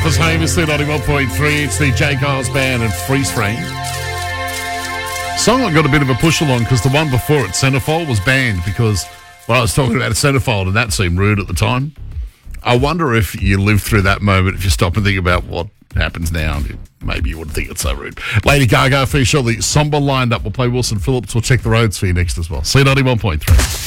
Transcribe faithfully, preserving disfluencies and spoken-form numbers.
Martha's Famous, ninety-one point three. It's the Jay Giles Band and Freeze Frame. Song I got a bit of a push along because the one before it, Centerfold, was banned because, well, I was talking about a centerfold and that seemed rude at the time. I wonder if you lived through that moment, if you stop and think about what happens now, maybe you wouldn't think it's so rude. Lady Gaga, for you, surely Somber lined up. We'll play Wilson Phillips. We'll check the roads for you next as well. C ninety-one point three.